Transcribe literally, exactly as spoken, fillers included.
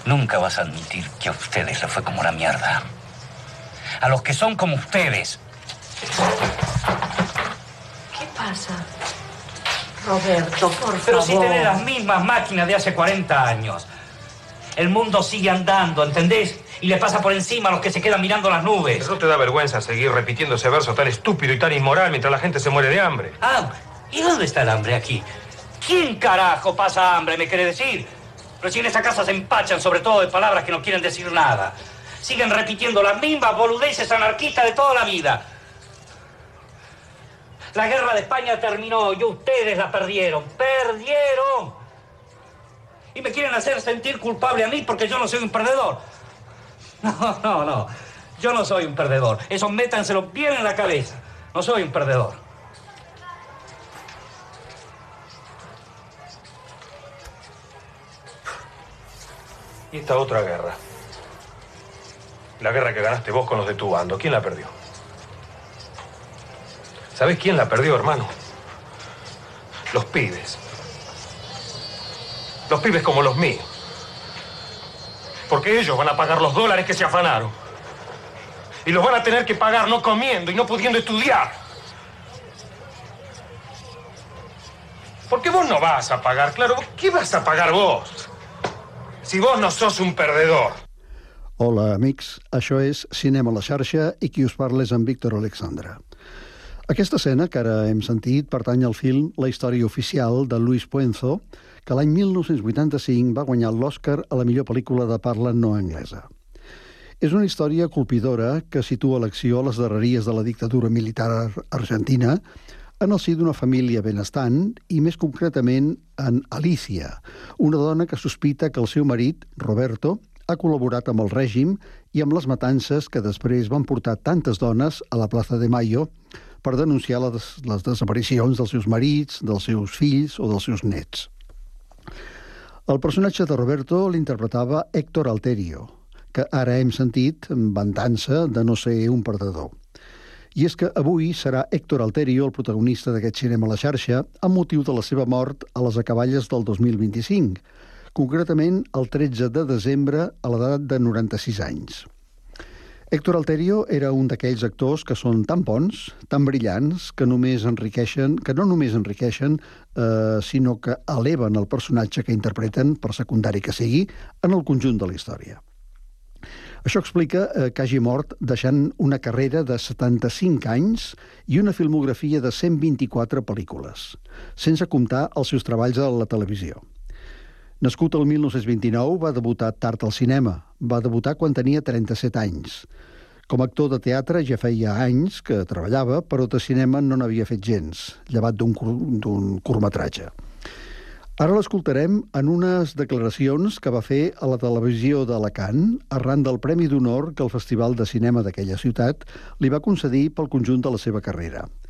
Nunca vas a admitir que a ustedes les fue como una mierda. A los que son como ustedes. ¿Qué pasa? Roberto, por favor. Pero si tenés las mismas máquinas de hace cuarenta años. El mundo sigue andando, ¿entendés? Y le pasa por encima a los que se quedan mirando las nubes. ¿No te da vergüenza seguir repitiendo ese verso tan estúpido y tan inmoral mientras la gente se muere de hambre? Ah, ¿y dónde está el hambre aquí? ¿Quién carajo pasa hambre, me quiere decir? Pero si en esta casa se empachan sobre todo de palabras que no quieren decir nada. Siguen repitiendo las mismas boludeces anarquistas de toda la vida. La guerra de España terminó y ustedes la perdieron. ¡Perdieron! Y me quieren hacer sentir culpable a mí porque yo no soy un perdedor. No, no, no. Yo no soy un perdedor. Eso métanselo bien en la cabeza. No soy un perdedor. Y esta otra guerra. La guerra que ganaste vos con los de tu bando. ¿Quién la perdió? ¿Sabés quién la perdió, hermano? Los pibes. Los pibes como los míos. Porque ellos van a pagar los dólares que se afanaron. Y los van a tener que pagar no comiendo y no pudiendo estudiar. Porque vos no vas a pagar, claro. ¿Qué vas a pagar vos? Si vos no sos un perdedor. Hola, amics. Això és Cinema a la xarxa i qui us parla és en Víctor Alexandre. Aquesta escena que ara hem sentit pertany al film La història oficial de Luis Puenzo, que l'any mil nou-cents vuitanta-cinc va guanyar l'Oscar a la millor pel·lícula de parla no anglesa. És una història colpidora que situa l'acció a les darreries de la dictadura militar argentina en el si d'una família benestant i, més concretament, en Alicia, una dona que sospita que el seu marit, Roberto, ha col·laborat amb el règim i amb les matances que després van portar tantes dones a la Plaza de Mayo per denunciar les, les desaparicions dels seus marits, dels seus fills o dels seus nets. El personatge de Roberto l'interpretava Héctor Alterio, que ara hem sentit vantant-se de no ser un perdedor. I és que avui serà Héctor Alterio el protagonista d'aquest Cinema a la xarxa amb motiu de la seva mort a les acaballes del dos mil vint-i-cinc, concretament el tretze de desembre a l'edat de noranta-sis anys. Héctor Alterio era un d'aquells actors que són tan bons, tan brillants, que només enriqueixen, que no només enriqueixen, eh, sinó que eleven el personatge que interpreten, per secundari que sigui, en el conjunt de la història. Això explica eh, que hagi mort deixant una carrera de setanta-cinc anys i una filmografia de cent vint-i-quatre pel·lícules, sense comptar els seus treballs a la televisió. Nascut el mil nou-cents vint-i-nou, va debutar tard al cinema. Va debutar quan tenia trenta-set anys. Com a actor de teatre ja feia anys que treballava, però de cinema no n'havia fet gens, llevat d'un curtmetratge. Ara l'escoltarem en unes declaracions que va fer a la televisió d'Alacant arran del Premi d'Honor que el Festival de Cinema d'aquella ciutat li va concedir pel conjunt de la seva carrera.